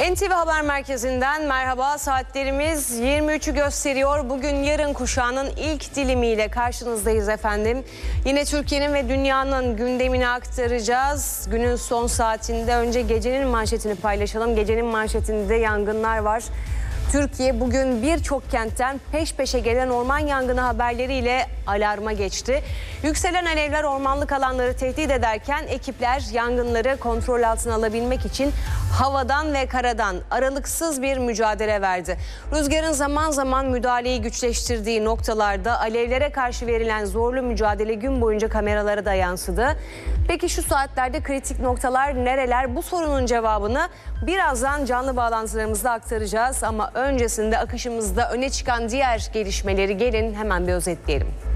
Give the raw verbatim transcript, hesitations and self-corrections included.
N T V Haber Merkezi'nden merhaba. Saatlerimiz yirmi üçü gösteriyor. Bugün yarın kuşağının ilk dilimiyle karşınızdayız efendim. Yine Türkiye'nin ve dünyanın gündemini aktaracağız. Günün son saatinde önce gecenin manşetini paylaşalım. Gecenin manşetinde yangınlar var. Türkiye bugün birçok kentten peş peşe gelen orman yangını haberleriyle alarma geçti. Yükselen alevler ormanlık alanları tehdit ederken ekipler yangınları kontrol altına alabilmek için havadan ve karadan aralıksız bir mücadele verdi. Rüzgarın zaman zaman müdahaleyi güçleştirdiği noktalarda alevlere karşı verilen zorlu mücadele gün boyunca kameralara da yansıdı. Peki şu saatlerde kritik noktalar nereler? Bu sorunun cevabını birazdan canlı bağlantılarımızda aktaracağız ama öncesinde akışımızda öne çıkan diğer gelişmeleri gelin hemen bir özetleyelim.